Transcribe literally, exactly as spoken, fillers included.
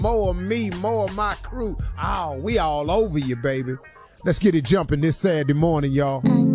More of me, more of my crew. Oh, we all over you, baby. Let's get it jumping this Saturday morning, y'all.